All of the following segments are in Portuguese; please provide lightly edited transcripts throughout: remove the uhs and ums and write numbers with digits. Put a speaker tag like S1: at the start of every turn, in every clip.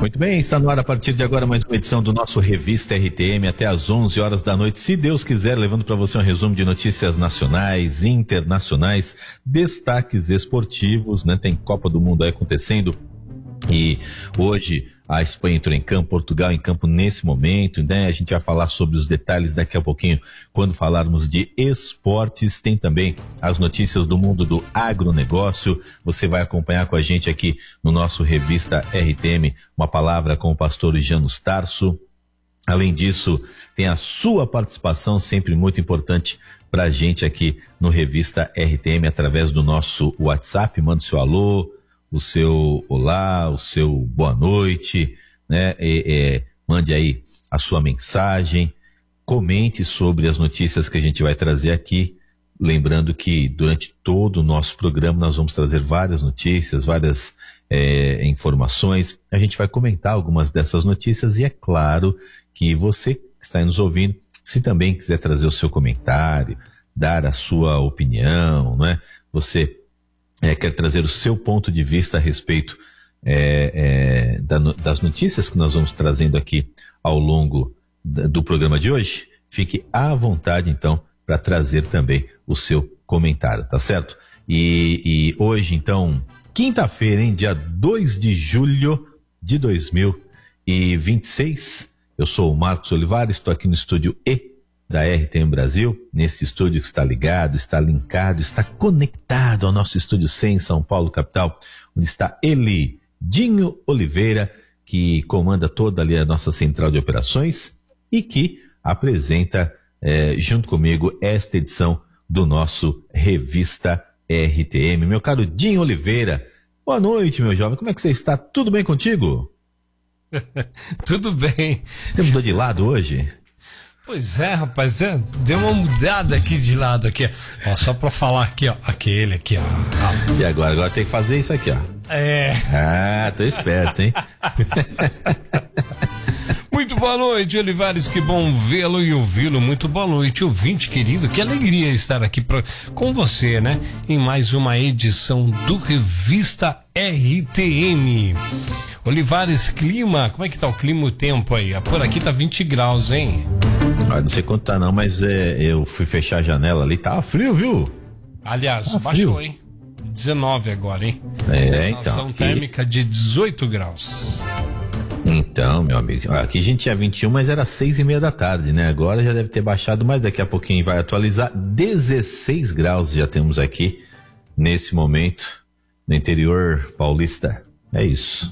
S1: Muito bem, está no ar a partir de agora mais uma edição do nosso Revista RTM até às 11 horas da noite, se Deus quiser, levando para você um resumo de notícias nacionais, internacionais, destaques esportivos, né? Tem Copa do Mundo aí acontecendo e hoje a Espanha entrou em campo, Portugal em campo nesse momento, né? A gente vai falar sobre os detalhes daqui a pouquinho quando falarmos de esportes. Tem também as notícias do mundo do agronegócio. Você vai acompanhar com a gente aqui no nosso Revista RTM, uma palavra com o pastor Janus Tarso. Além disso, tem a sua participação, sempre muito importante para a gente aqui no Revista RTM, através do nosso WhatsApp. Manda o seu alô, o seu olá, o seu boa noite, né? Mande aí a sua mensagem, comente sobre as notícias que a gente vai trazer aqui. Lembrando que durante todo o nosso programa nós vamos trazer várias notícias, várias informações. A gente vai comentar algumas dessas notícias e é claro que você que está aí nos ouvindo, se também quiser trazer o seu comentário, dar a sua opinião, não é? Você quer trazer o seu ponto de vista a respeito das notícias que nós vamos trazendo aqui ao longo do programa de hoje, fique à vontade então para trazer também o seu comentário, tá certo? E hoje então, quinta-feira, hein, dia 2 de julho de 2026, eu sou o Marcos Olivares, estou aqui no estúdio E da RTM Brasil, nesse estúdio que está ligado, está linkado, está conectado ao nosso estúdio C em São Paulo, capital, onde está ele, Dinho Oliveira, que comanda toda ali a nossa central de operações e que apresenta junto comigo esta edição do nosso Revista RTM. Meu caro Dinho Oliveira, boa noite, meu jovem, como é que você está? Tudo bem contigo?
S2: Tudo bem.
S1: Você mudou de lado hoje?
S2: Pois é, rapaz, deu uma mudada aqui de lado aqui, ó, só pra falar aqui, ó, aquele aqui, ó.
S1: E agora tem que fazer isso aqui, ó. Tô esperto, hein?
S2: Muito boa noite, Olivares, que bom vê-lo e ouvi-lo. Muito boa noite, ouvinte querido, que alegria estar aqui com você, né? Em mais uma edição do Revista RTM. Olivares, clima, como é que tá o clima, o tempo aí? Por aqui tá 20 graus, hein?
S1: Não sei quanto tá não, mas eu fui fechar a janela ali, tava frio, viu?
S2: Aliás, baixou, hein? 19 agora, hein? Sensação térmica de 18 graus.
S1: Então, meu amigo, aqui a gente tinha 21, mas era 6:30 da tarde, né? Agora já deve ter baixado, mas daqui a pouquinho vai atualizar. 16 graus já temos aqui, nesse momento, no interior paulista. É isso.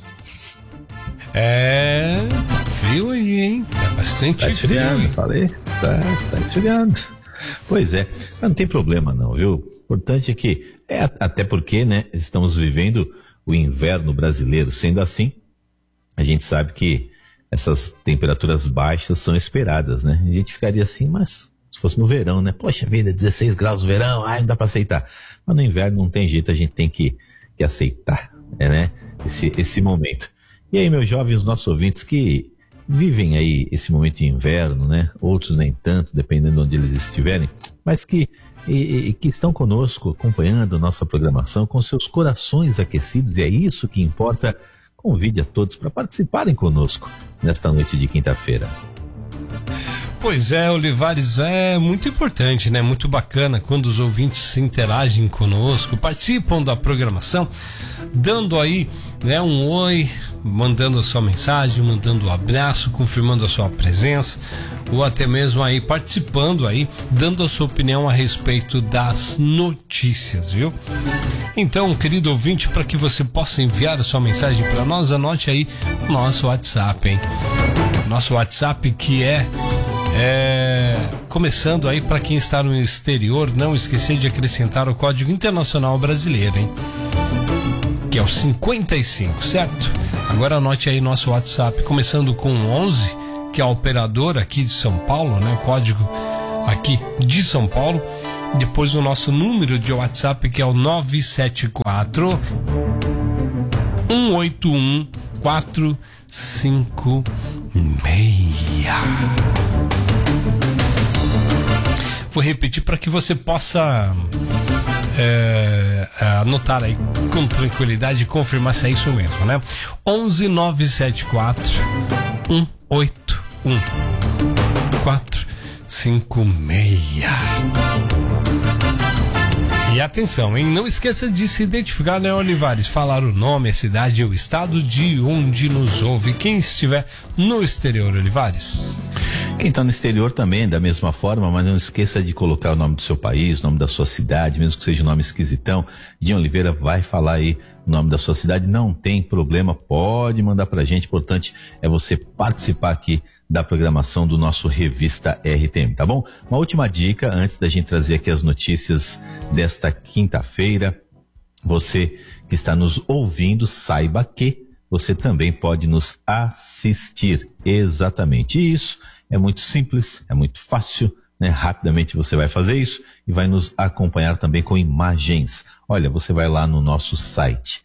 S2: Tá frio aí, hein? Tá bastante
S1: tá esfriando,
S2: frio.
S1: Falei, tá esfriando. Pois é, mas não tem problema não, viu? O importante é que, até porque, né, estamos vivendo o inverno brasileiro. Sendo assim, a gente sabe que essas temperaturas baixas são esperadas, né? A gente ficaria assim, mas se fosse no verão, né? Poxa vida, 16 graus no verão, não dá pra aceitar. Mas no inverno não tem jeito, a gente tem que aceitar, né? Esse momento. E aí, meus jovens, nossos ouvintes que vivem aí esse momento de inverno, né? Outros nem tanto, dependendo de onde eles estiverem, mas que estão conosco, acompanhando nossa programação com seus corações aquecidos, e é isso que importa. Convide a todos para participarem conosco nesta noite de quinta-feira.
S2: Pois é, Olivares, é muito importante, né? Muito bacana quando os ouvintes se interagem conosco, participam da programação, dando aí, né, um oi, mandando a sua mensagem, mandando um abraço, confirmando a sua presença, ou até mesmo aí participando aí, dando a sua opinião a respeito das notícias, viu? Então, querido ouvinte, para que você possa enviar a sua mensagem para nós, anote aí o nosso WhatsApp, hein? Nosso WhatsApp que começando aí para quem está no exterior, não esquecer de acrescentar o código internacional brasileiro, hein? Que é o 55, certo? Agora anote aí nosso WhatsApp, começando com 11, que é a operadora aqui de São Paulo, né? O código aqui de São Paulo. Depois o nosso número de WhatsApp, que é o 974 181 456. Vou repetir para que você possa anotar aí com tranquilidade e confirmar se é isso mesmo, né? 11 974 181 456. E atenção, hein? Não esqueça de se identificar, né, Olivares? Falar o nome, a cidade e o estado de onde nos ouve. Quem estiver no exterior, Olivares.
S1: Quem está no exterior também, da mesma forma, mas não esqueça de colocar o nome do seu país, o nome da sua cidade, mesmo que seja um nome esquisitão. Dinho Oliveira vai falar aí o nome da sua cidade, não tem problema, pode mandar pra gente. Importante é você participar aqui da programação do nosso Revista RTM, tá bom? Uma última dica, antes da gente trazer aqui as notícias desta quinta-feira. Você que está nos ouvindo, saiba que você também pode nos assistir. Exatamente isso. É muito simples, é muito fácil, né? Rapidamente você vai fazer isso e vai nos acompanhar também com imagens. Olha, você vai lá no nosso site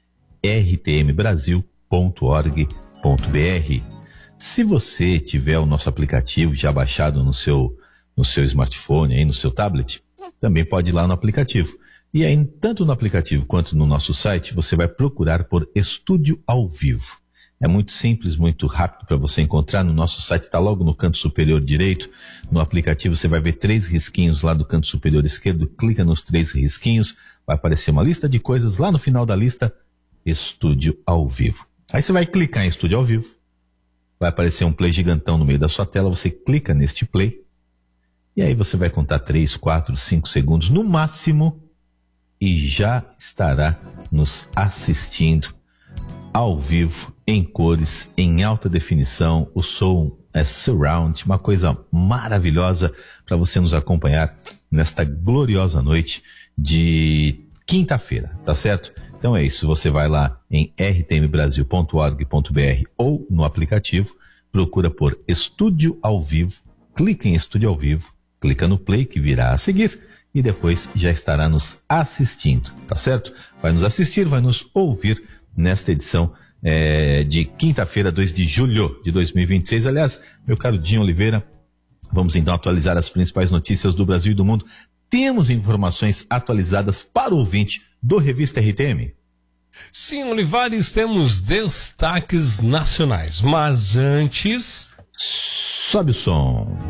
S1: rtmbrasil.org.br. Se você tiver o nosso aplicativo já baixado no seu smartphone, aí no seu tablet, também pode ir lá no aplicativo. E aí, tanto no aplicativo quanto no nosso site, você vai procurar por Estúdio ao Vivo. É muito simples, muito rápido para você encontrar. No nosso site está logo no canto superior direito. No aplicativo você vai ver 3 risquinhos lá do canto superior esquerdo. Clica nos 3 risquinhos, vai aparecer uma lista de coisas. Lá no final da lista, Estúdio ao Vivo. Aí você vai clicar em Estúdio ao Vivo. Vai aparecer um play gigantão no meio da sua tela, você clica neste play, e aí você vai contar 3, 4, 5 segundos no máximo, e já estará nos assistindo ao vivo, em cores, em alta definição. O som é surround, uma coisa maravilhosa para você nos acompanhar nesta gloriosa noite de quinta-feira, tá certo? Então é isso, você vai lá em rtmbrasil.org.br ou no aplicativo, procura por Estúdio ao Vivo, clica em Estúdio ao Vivo, clica no play que virá a seguir e depois já estará nos assistindo, tá certo? Vai nos assistir, vai nos ouvir nesta edição de quinta-feira, 2 de julho de 2026. Aliás, meu caro Dinho Oliveira, vamos então atualizar as principais notícias do Brasil e do mundo. Temos informações atualizadas para o ouvinte do Revista RTM?
S2: Sim, Olivares, temos destaques nacionais, mas antes...
S1: Sobe o som.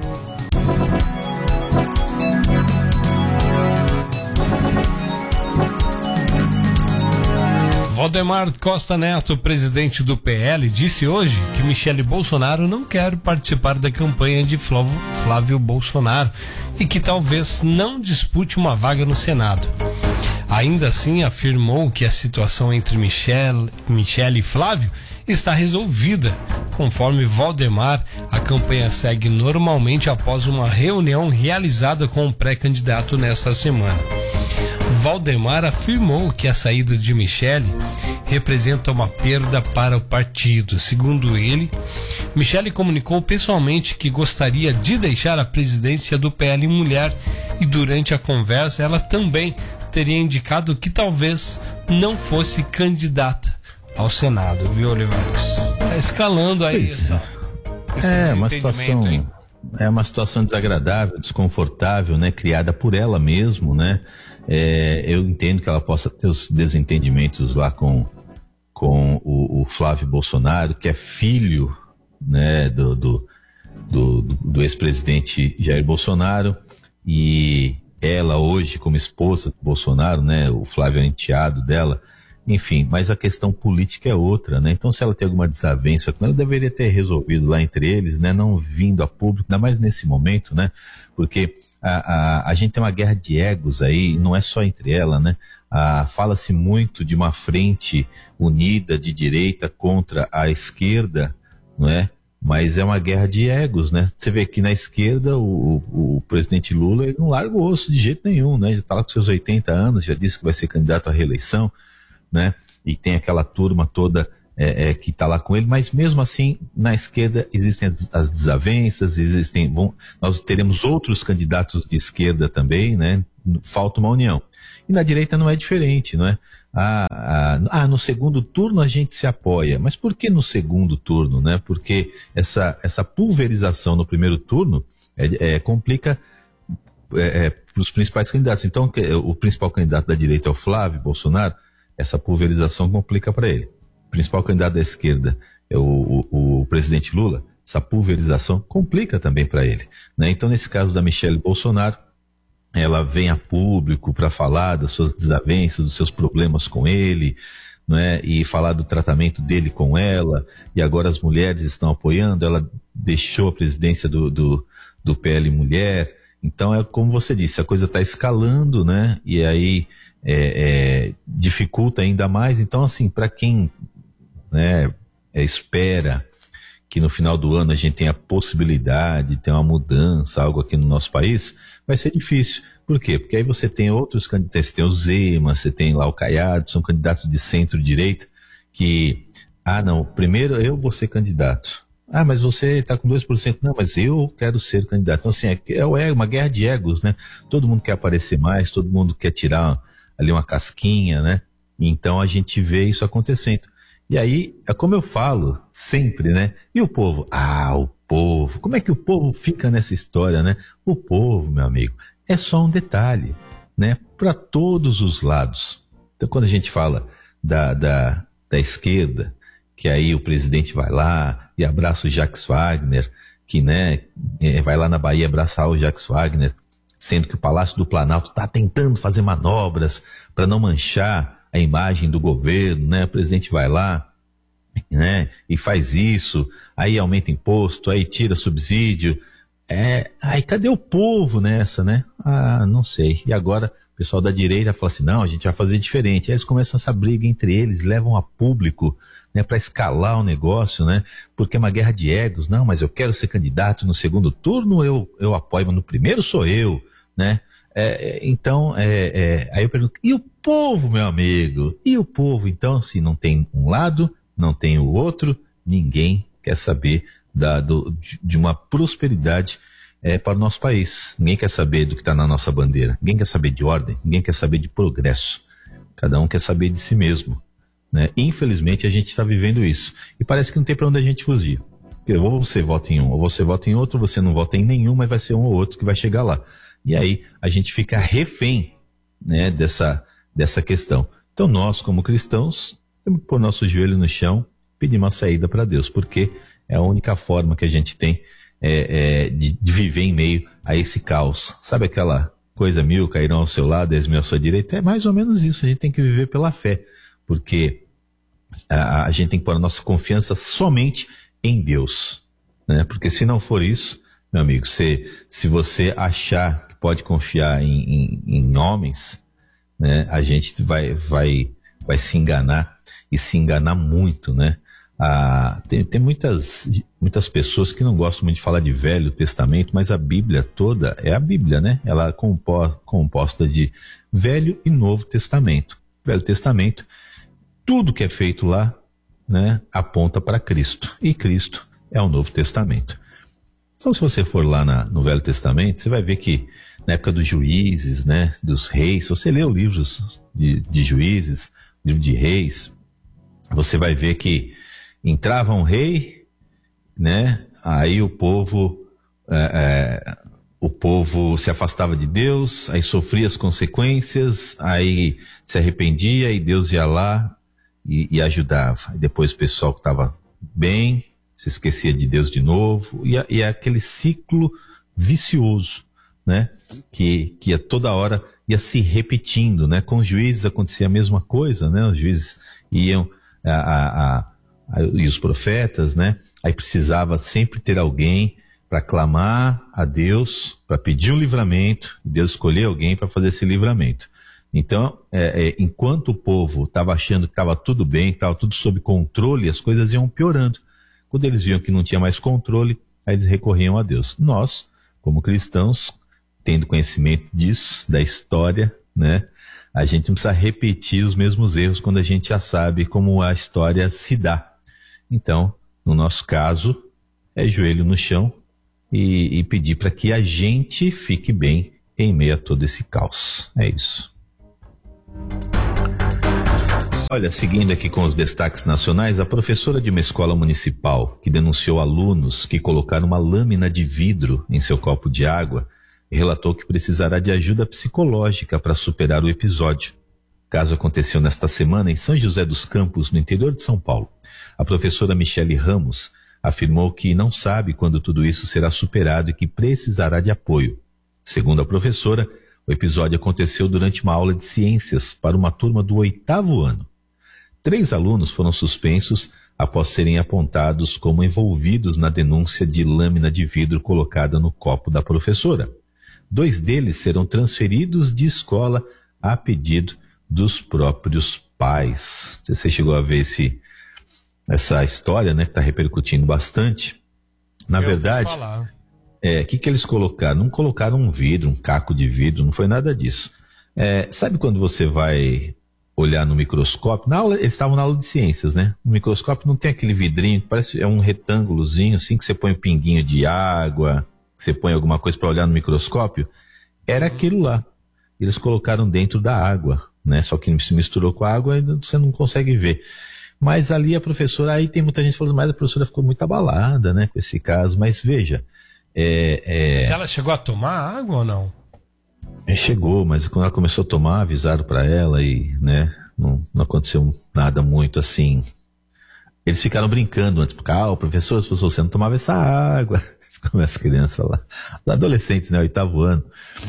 S2: Valdemar Costa Neto, presidente do PL, disse hoje que Michele Bolsonaro não quer participar da campanha de Flávio Bolsonaro e que talvez não dispute uma vaga no Senado. Ainda assim, afirmou que a situação entre Michele e Flávio está resolvida. Conforme Valdemar, a campanha segue normalmente após uma reunião realizada com o pré-candidato nesta semana. Valdemar afirmou que a saída de Michele representa uma perda para o partido. Segundo ele, Michele comunicou pessoalmente que gostaria de deixar a presidência do PL Mulher e durante a conversa ela também teria indicado que talvez não fosse candidata ao Senado, viu, Olivares? Tá escalando aí esse
S1: uma situação desagradável, desconfortável, né? Criada por ela mesmo, né? Eu entendo que ela possa ter os desentendimentos lá com o Flávio Bolsonaro, que é filho, né, do ex-presidente Jair Bolsonaro, e ela hoje como esposa do Bolsonaro, né, o Flávio é enteado dela, enfim, mas a questão política é outra, né? Então se ela tem alguma desavença com ela, deveria ter resolvido lá entre eles, né, não vindo a público, ainda mais nesse momento, né, porque a gente tem uma guerra de egos aí, não é só entre ela, né? Fala-se muito de uma frente unida de direita contra a esquerda, não é? Mas é uma guerra de egos, né? Você vê que na esquerda o presidente Lula ele não larga o osso de jeito nenhum, né? Já está lá com seus 80 anos, já disse que vai ser candidato à reeleição, né? E tem aquela turma toda que está lá com ele, mas mesmo assim na esquerda existem as desavenças, nós teremos outros candidatos de esquerda também, né? Falta uma união. E na direita não é diferente, não é? No segundo turno a gente se apoia. Mas por que no segundo turno, né? Porque essa pulverização no primeiro turno complica para os principais candidatos. Então, o principal candidato da direita é o Flávio Bolsonaro, essa pulverização complica para ele. O principal candidato da esquerda é o presidente Lula, essa pulverização complica também para ele, né? Então, nesse caso da Michelle Bolsonaro, ela vem a público para falar das suas desavenças, dos seus problemas com ele, não é? E falar do tratamento dele com ela, e agora as mulheres estão apoiando, ela deixou a presidência do PL Mulher. Então, é como você disse, a coisa está escalando, né? E aí dificulta ainda mais. Então, assim, para quem, né, espera que no final do ano a gente tenha a possibilidade de ter uma mudança, algo aqui no nosso país, vai ser difícil. Por quê? Porque aí você tem outros candidatos, você tem o Zema, você tem lá o Caiado, são candidatos de centro-direita que, não, primeiro eu vou ser candidato. Mas você está com 2%. Não, mas eu quero ser candidato. Então, assim, é uma guerra de egos, né? Todo mundo quer aparecer mais, todo mundo quer tirar ali uma casquinha, né? Então a gente vê isso acontecendo. E aí, é como eu falo sempre, né? E o povo? O povo. Como é que o povo fica nessa história, né? O povo, meu amigo, é só um detalhe, né? Para todos os lados. Então, quando a gente fala da esquerda, que aí o presidente vai lá e abraça o Jacques Wagner, que, né, vai lá na Bahia abraçar o Jacques Wagner, sendo que o Palácio do Planalto está tentando fazer manobras para não manchar a imagem do governo, né? O presidente vai lá, né, e faz isso, aí aumenta imposto, aí tira subsídio. Aí cadê o povo nessa, né? Não sei. E agora o pessoal da direita fala assim, não, a gente vai fazer diferente. Aí eles começam essa briga entre eles, levam a público, né, para escalar o negócio, né? Porque é uma guerra de egos. Não, mas eu quero ser candidato no segundo turno, eu apoio, mas no primeiro sou eu, né? Então, aí eu pergunto, e o povo, meu amigo? E o povo? Então, se não tem um lado, não tem o outro, ninguém quer saber de uma prosperidade para o nosso país. Ninguém quer saber do que está na nossa bandeira. Ninguém quer saber de ordem, ninguém quer saber de progresso. Cada um quer saber de si mesmo, né? Infelizmente, a gente está vivendo isso. E parece que não tem para onde a gente fugir. Ou você vota em um, ou você vota em outro, você não vota em nenhum, mas vai ser um ou outro que vai chegar lá. E aí a gente fica refém, né, dessa questão. Então nós, como cristãos, temos que pôr nosso joelho no chão, pedir uma saída para Deus, porque é a única forma que a gente tem de viver em meio a esse caos. Sabe aquela coisa, 1000 cairão ao seu lado, 10.000 à sua direita? É mais ou menos isso, a gente tem que viver pela fé, porque a gente tem que pôr a nossa confiança somente em Deus, né? Porque se não for isso, meu amigo, se você achar que pode confiar em homens, né, a gente vai se enganar, e se enganar muito, né? Tem muitas pessoas que não gostam muito de falar de Velho Testamento, mas a Bíblia toda é a Bíblia, né? Ela é composta de Velho e Novo Testamento. Velho Testamento, tudo que é feito lá, né, aponta para Cristo, e Cristo é o Novo Testamento. Então, se você for lá no Velho Testamento, você vai ver que na época dos juízes, né, dos reis, se você lê os livros de juízes, livro de reis, você vai ver que entrava um rei, né, aí o povo se afastava de Deus, aí sofria as consequências, aí se arrependia e Deus ia lá e ajudava. E depois o pessoal que estava bem se esquecia de Deus de novo, e é aquele ciclo vicioso, né? Que ia toda hora, ia se repetindo, né? Com os juízes acontecia a mesma coisa, né? Os juízes iam, e os profetas, né? Aí precisava sempre ter alguém para clamar a Deus, para pedir um livramento, e Deus escolher alguém para fazer esse livramento. Então, enquanto o povo estava achando que estava tudo bem, que estava tudo sob controle, as coisas iam piorando. Quando eles viam que não tinha mais controle, aí eles recorriam a Deus. Nós, como cristãos, tendo conhecimento disso, da história, né, a gente não precisa repetir os mesmos erros quando a gente já sabe como a história se dá. Então, no nosso caso, é joelho no chão e pedir para que a gente fique bem em meio a todo esse caos. É isso. Olha, seguindo aqui com os destaques nacionais, a professora de uma escola municipal que denunciou alunos que colocaram uma lâmina de vidro em seu copo de água e relatou que precisará de ajuda psicológica para superar o episódio. O caso aconteceu nesta semana em São José dos Campos, no interior de São Paulo. A professora Michele Ramos afirmou que não sabe quando tudo isso será superado e que precisará de apoio. Segundo a professora, o episódio aconteceu durante uma aula de ciências para uma turma do 8º ano. 3 alunos foram suspensos após serem apontados como envolvidos na denúncia de lâmina de vidro colocada no copo da professora. 2 deles serão transferidos de escola a pedido dos próprios pais. Você chegou a ver essa história, né, que está repercutindo bastante? Na verdade, o que eles colocaram? Não colocaram um vidro, um caco de vidro, não foi nada disso. Sabe quando você vai olhar no microscópio? Na aula, eles estavam na aula de ciências, né? No microscópio não tem aquele vidrinho, parece um retângulozinho, assim, que você põe um pinguinho de água, que você põe alguma coisa para olhar no microscópio. Era aquilo lá. Eles colocaram dentro da água, né? Só que se misturou com a água e você não consegue ver. Mas ali a professora, aí tem muita gente falando, mas a professora ficou muito abalada, né, com esse caso. Mas veja... Mas
S2: ela chegou a tomar água ou não?
S1: Chegou, mas quando ela começou a tomar, avisaram para ela e, né, não aconteceu nada muito assim. Eles ficaram brincando antes, porque, professor, se fosse você não tomava essa água. Como as crianças lá, os adolescentes, né, 8º ano.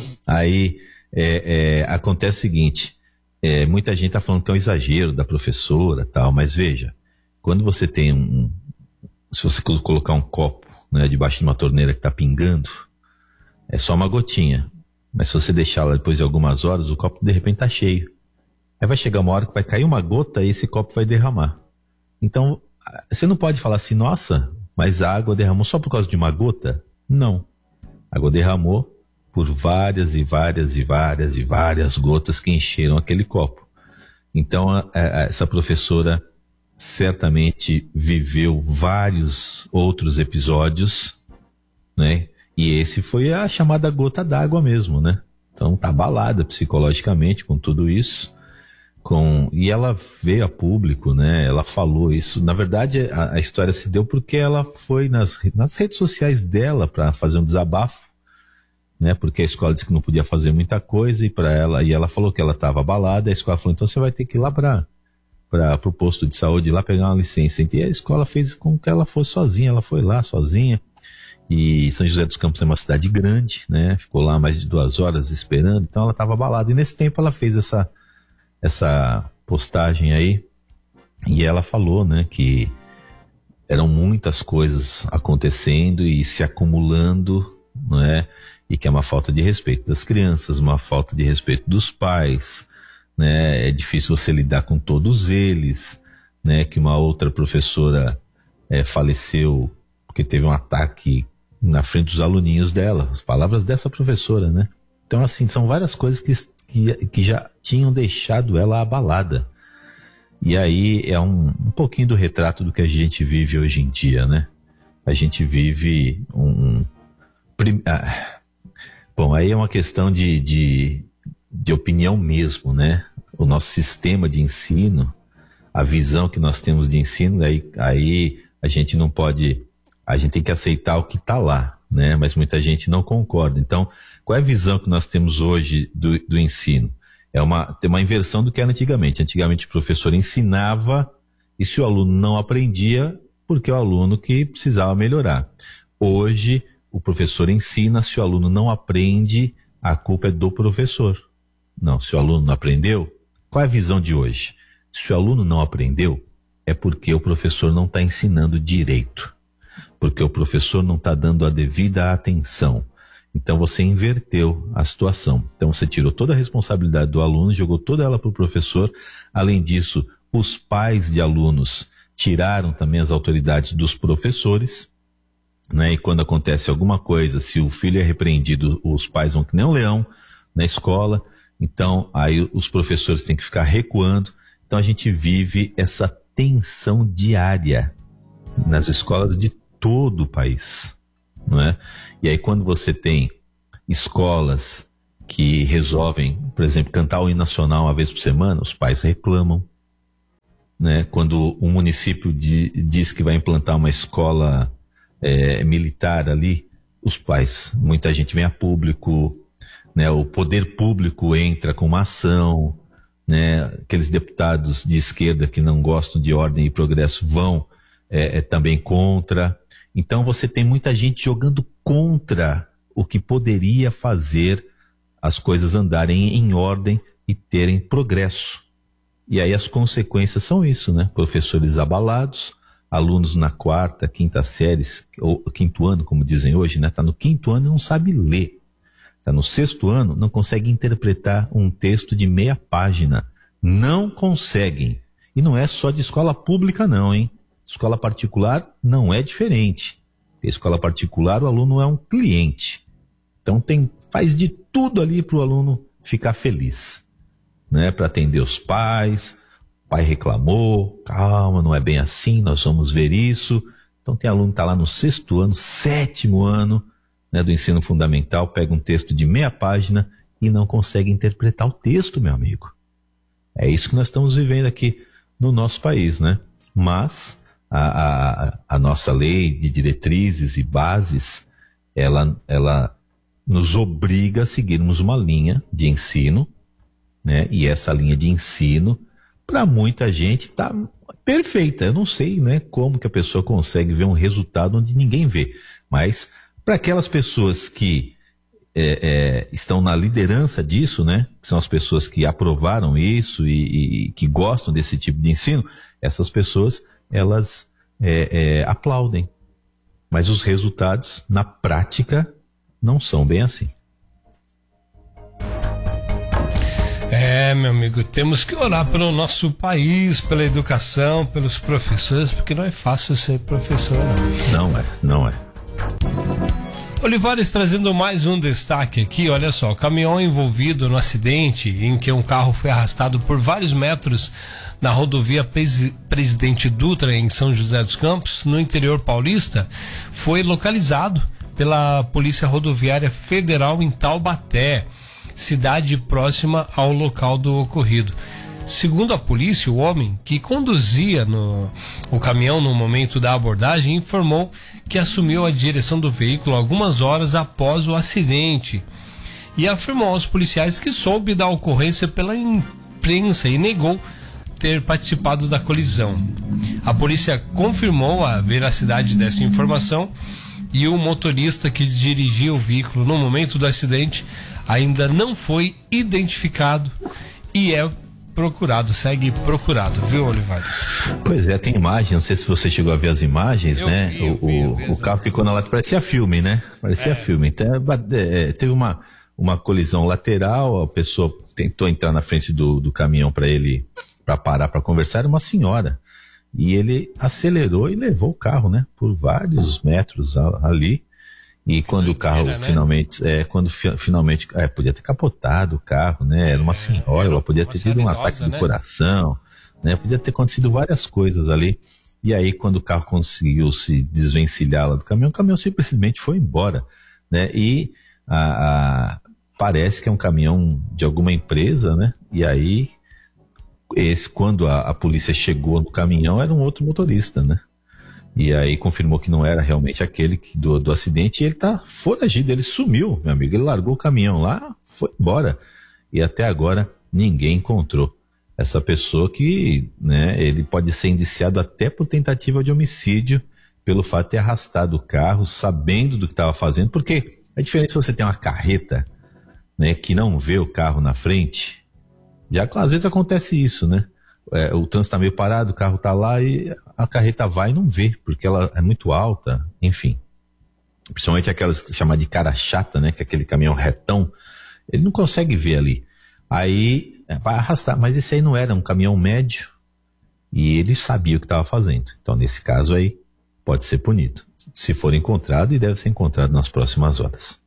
S1: Aí acontece o seguinte, muita gente tá falando que é um exagero da professora, tal, mas veja, quando você tem se você colocar um copo, né, debaixo de uma torneira que tá pingando, é só uma gotinha. Mas se você deixar lá depois de algumas horas, o copo de repente tá cheio. Aí vai chegar uma hora que vai cair uma gota e esse copo vai derramar. Então, você não pode falar assim, nossa, mas a água derramou só por causa de uma gota? Não. A água derramou por várias e várias e várias e várias gotas que encheram aquele copo. Então, essa professora certamente viveu vários outros episódios, né? E esse foi a chamada gota d'água mesmo, né? Então tá abalada psicologicamente com tudo isso. E ela veio a público, né? Ela falou isso. Na verdade, a história se deu porque ela foi nas redes sociais dela para fazer um desabafo, né? Porque a escola disse que não podia fazer muita coisa e ela falou que ela estava abalada. A escola falou, então você vai ter que ir lá para o posto de saúde lá pegar uma licença. E a escola fez com que ela fosse sozinha. Ela foi lá sozinha. E São José dos Campos é uma cidade grande, né? Ficou lá mais de 2 horas esperando. Então ela estava abalada. E nesse tempo ela fez essa postagem aí. E ela falou, né, que eram muitas coisas acontecendo e se acumulando, não é? E que é uma falta de respeito das crianças, uma falta de respeito dos pais, né? É difícil você lidar com todos eles, né? Que uma outra professora faleceu porque teve um ataque na frente dos aluninhos dela, as palavras dessa professora, né? Então, assim, são várias coisas que já tinham deixado ela abalada. E aí é um pouquinho do retrato do que a gente vive hoje em dia, né? A gente vive bom, aí é uma questão de opinião mesmo, né? O nosso sistema de ensino, a visão que nós temos de ensino, aí a gente não pode, a gente tem que aceitar o que está lá, né? Mas muita gente não concorda. Então, qual é a visão que nós temos hoje do ensino? Tem uma inversão do que era antigamente. Antigamente o professor ensinava e se o aluno não aprendia, porque é o aluno que precisava melhorar. Hoje, o professor ensina, se o aluno não aprende, a culpa é do professor. Não, se o aluno não aprendeu, qual é a visão de hoje? Se o aluno não aprendeu, é porque o professor não está ensinando direito. Porque o professor não está dando a devida atenção. Então você inverteu a situação. Então você tirou toda a responsabilidade do aluno, jogou toda ela para o professor. Além disso, os pais de alunos tiraram também as autoridades dos professores, né? E quando acontece alguma coisa, se o filho é repreendido, os pais vão que nem um leão na escola. Então aí os professores têm que ficar recuando. Então a gente vive essa tensão diária nas escolas de todo o país, não é? E aí quando você tem escolas que resolvem, por exemplo, cantar o hino nacional uma vez por semana, os pais reclamam, né? Quando um município diz que vai implantar uma escola militar ali, os pais, muita gente vem a público, né? O poder público entra com uma ação, né? Aqueles deputados de esquerda que não gostam de ordem e progresso vão também contra. Então você tem muita gente jogando contra o que poderia fazer as coisas andarem em ordem e terem progresso. E aí as consequências são isso, né? Professores abalados, alunos na 4ª, 5ª séries, ou 5º ano, como dizem hoje, né? Tá no 5º ano e não sabe ler. Tá no 6º ano, não consegue interpretar um texto de meia página. Não conseguem. E não é só de escola pública não, hein? Escola particular não é diferente. Escola particular, o aluno é um cliente. Então faz de tudo ali para o aluno ficar feliz, né? Para atender os pais. O pai reclamou, calma, não é bem assim, nós vamos ver isso. Então tem aluno que está lá no 6º ano, 7º ano, né, do ensino fundamental, pega um texto de meia página e não consegue interpretar o texto, meu amigo. É isso que nós estamos vivendo aqui no nosso país, né? Mas a nossa lei de diretrizes e bases, ela nos obriga a seguirmos uma linha de ensino, né? E essa linha de ensino, para muita gente, está perfeita. Eu não sei, né, como que a pessoa consegue ver um resultado onde ninguém vê. Mas para aquelas pessoas que estão na liderança disso, né, que são as pessoas que aprovaram isso e que gostam desse tipo de ensino, essas pessoas, elas aplaudem. Mas os resultados, na prática, não são bem assim.
S2: Meu amigo, temos que orar pelo nosso país, pela educação, pelos professores, porque não é fácil ser professor, não.
S1: Não é.
S2: Olivares trazendo mais um destaque aqui, olha só, o caminhão envolvido no acidente em que um carro foi arrastado por vários metros na rodovia Presidente Dutra, em São José dos Campos, no interior paulista, foi localizado pela Polícia Rodoviária Federal em Taubaté, cidade próxima ao local do ocorrido. Segundo a polícia, o homem que conduzia o caminhão no momento da abordagem informou que assumiu a direção do veículo algumas horas após o acidente e afirmou aos policiais que soube da ocorrência pela imprensa e negou ter participado da colisão. A polícia confirmou a veracidade dessa informação e o motorista que dirigia o veículo no momento do acidente ainda não foi identificado e segue procurado, viu, Olivares?
S1: Pois é, tem imagem, não sei se você chegou a ver as imagens, né? O carro ficou na lateral, parecia filme, né? Parecia filme. Então, teve uma colisão lateral, a pessoa tentou entrar na frente do caminhão para parar para conversar, era uma senhora. E ele acelerou e levou o carro, né? Por vários metros ali. E quando o carro finalmente, podia ter capotado o carro, né? Era uma senhora, ela podia ter tido um ataque do coração, né? Podia ter acontecido várias coisas ali. E aí, quando o carro conseguiu se desvencilhar lá do caminhão, o caminhão simplesmente foi embora, né? E parece que é um caminhão de alguma empresa, né? E aí, quando a polícia chegou no caminhão, era um outro motorista, né? E aí confirmou que não era realmente aquele do acidente, e ele tá foragido, ele sumiu, meu amigo, ele largou o caminhão lá, foi embora, e até agora ninguém encontrou essa pessoa que, né, ele pode ser indiciado até por tentativa de homicídio, pelo fato de ter arrastado o carro, sabendo do que estava fazendo, porque a diferença é você tem uma carreta, né, que não vê o carro na frente, já às vezes acontece isso, né? O trânsito tá meio parado, o carro tá lá e a carreta vai e não vê, porque ela é muito alta, enfim. Principalmente aquelas chamadas de cara chata, né? Que é aquele caminhão retão, ele não consegue ver ali. Aí vai arrastar, mas esse aí não era um caminhão médio e ele sabia o que estava fazendo. Então, nesse caso aí, pode ser punido. Se for encontrado, e deve ser encontrado nas próximas horas.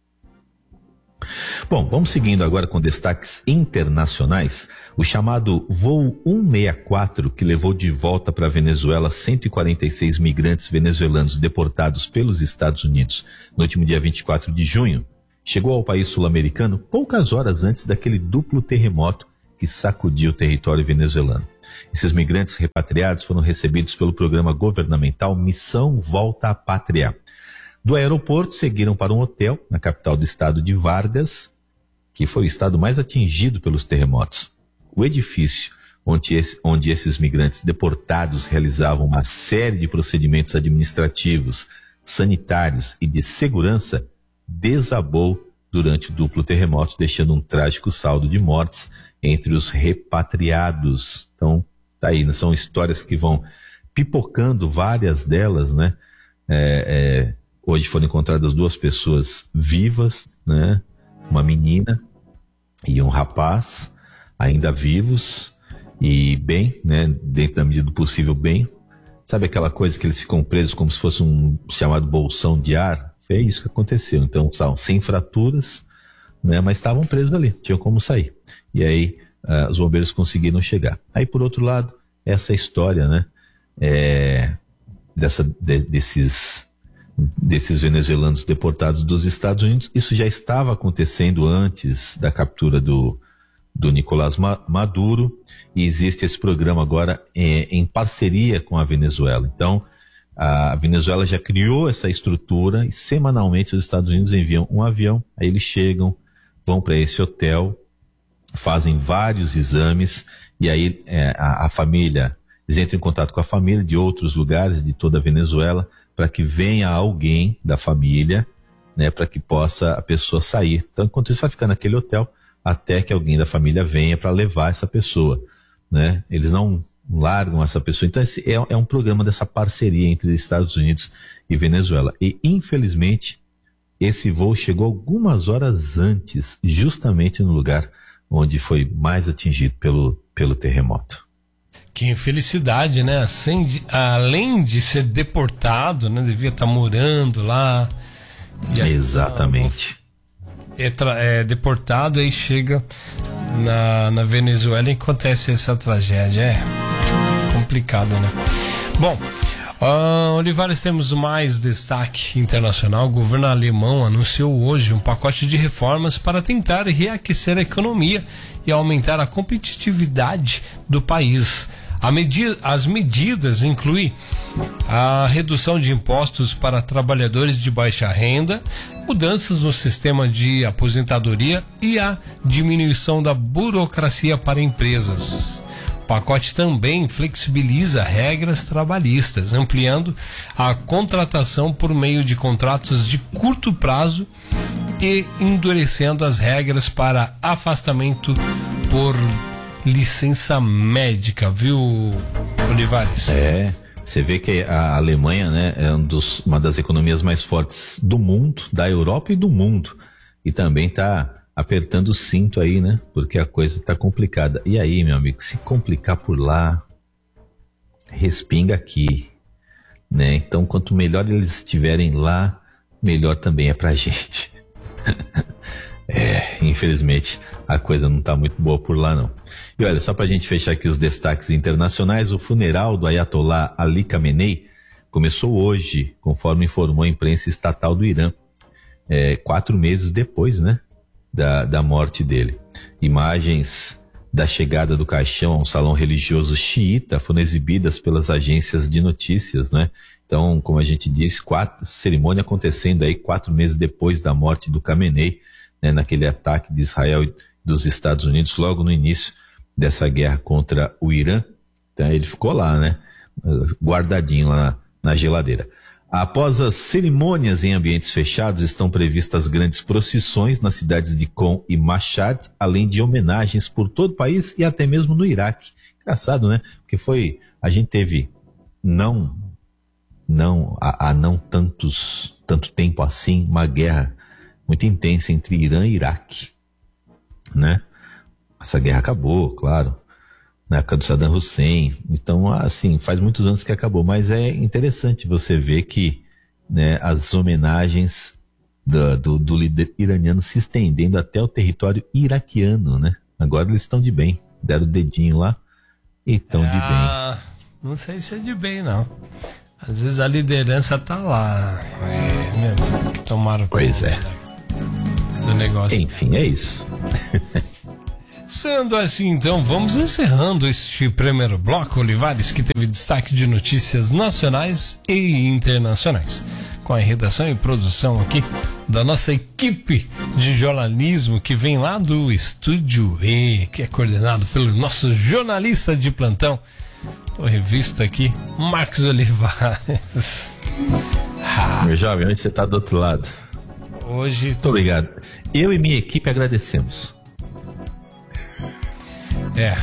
S1: Bom, vamos seguindo agora com destaques internacionais. O chamado voo 164, que levou de volta para a Venezuela 146 migrantes venezuelanos deportados pelos Estados Unidos no último dia 24 de junho, chegou ao país sul-americano poucas horas antes daquele duplo terremoto que sacudiu o território venezuelano. Esses migrantes repatriados foram recebidos pelo programa governamental Missão Volta à Pátria. Do aeroporto, seguiram para um hotel na capital do estado de Vargas, que foi o estado mais atingido pelos terremotos. O edifício onde esses migrantes deportados realizavam uma série de procedimentos administrativos, sanitários e de segurança desabou durante o duplo terremoto, deixando um trágico saldo de mortes entre os repatriados. Então, tá aí, né? São histórias que vão pipocando, várias delas, né? Hoje foram encontradas 2 pessoas vivas, né? Uma menina e um rapaz, ainda vivos e bem, né? Dentro da medida do possível, bem. Sabe aquela coisa que eles ficam presos como se fosse um chamado bolsão de ar? Foi isso que aconteceu. Então, estavam sem fraturas, né? Mas estavam presos ali, tinham como sair. E aí, os bombeiros conseguiram chegar. Aí, por outro lado, essa história, né? Desses venezuelanos deportados dos Estados Unidos, isso já estava acontecendo antes da captura do Nicolás Maduro, e existe esse programa agora em parceria com a Venezuela. Então, a Venezuela já criou essa estrutura e semanalmente os Estados Unidos enviam um avião, aí eles chegam, vão para esse hotel, fazem vários exames, e aí a família, eles entram em contato com a família de outros lugares, de toda a Venezuela, para que venha alguém da família, né, para que possa a pessoa sair. Então, enquanto isso, vai ficar naquele hotel até que alguém da família venha para levar essa pessoa, né? Eles não largam essa pessoa. Então, esse é um programa dessa parceria entre Estados Unidos e Venezuela. E, infelizmente, esse voo chegou algumas horas antes, justamente no lugar onde foi mais atingido pelo terremoto.
S2: Que infelicidade, né? Além de ser deportado, né? Devia estar morando lá.
S1: Exatamente.
S2: Deportado e chega na Venezuela e acontece essa tragédia. É complicado, né? Bom, Olivares, temos mais destaque internacional. O governo alemão anunciou hoje um pacote de reformas para tentar reaquecer a economia e aumentar a competitividade do país. As medidas incluem a redução de impostos para trabalhadores de baixa renda, mudanças no sistema de aposentadoria e a diminuição da burocracia para empresas. O pacote também flexibiliza regras trabalhistas, ampliando a contratação por meio de contratos de curto prazo e endurecendo as regras para afastamento por licença médica, viu, Olivares?
S1: Você vê que a Alemanha, né, é uma das economias mais fortes do mundo, da Europa e do mundo, e também está apertando o cinto aí, né, porque a coisa está complicada. E aí, meu amigo, se complicar por lá, respinga aqui, né? Então, quanto melhor eles estiverem lá, melhor também é pra gente. Infelizmente, a coisa não está muito boa por lá, não. E olha, só para a gente fechar aqui os destaques internacionais, o funeral do Ayatollah Ali Khamenei começou hoje, conforme informou a imprensa estatal do Irã, 4 meses depois, né, da morte dele. Imagens da chegada do caixão a um salão religioso xiita foram exibidas pelas agências de notícias, né? Então, como a gente disse, cerimônia acontecendo aí 4 meses depois da morte do Khamenei, né, naquele ataque de Israel e dos Estados Unidos, logo no início dessa guerra contra o Irã. Então ele ficou lá, né, guardadinho lá na geladeira. Após as cerimônias em ambientes fechados, estão previstas grandes procissões nas cidades de Qom e Mashhad, além de homenagens por todo o país e até mesmo no Iraque. Engraçado, né? Porque a gente teve há não tanto tempo assim, uma guerra muito intensa entre Irã e Iraque, né? Essa guerra acabou, claro, na época do Saddam Hussein. Então, assim, faz muitos anos que acabou, mas é interessante você ver que, né, as homenagens do líder iraniano se estendendo até o território iraquiano, né? Agora eles estão de bem, deram o dedinho lá e estão de bem.
S2: Não sei se é de bem, não. Às vezes a liderança tá lá, mesmo, que tomaram conta do negócio.
S1: Enfim, é isso.
S2: Sendo assim, então, vamos encerrando este primeiro bloco, Olivares, que teve destaque de notícias nacionais e internacionais. com a redação e produção aqui da nossa equipe de jornalismo que vem lá do Estúdio E, que é coordenado pelo nosso jornalista de plantão, a revista aqui, Marcos Olivares.
S1: Meu jovem, onde você está do outro lado?
S2: Hoje.
S1: Muito obrigado. Eu e minha equipe agradecemos.
S2: É.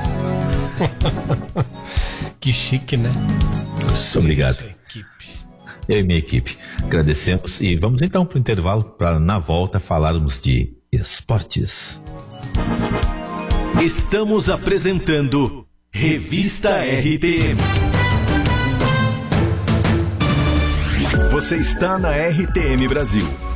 S2: Que chique, né?
S1: Muito obrigado. Eu e minha equipe agradecemos e vamos então para o intervalo para na volta falarmos de esportes.
S3: Estamos apresentando Revista RTM. Você está na RTM Brasil.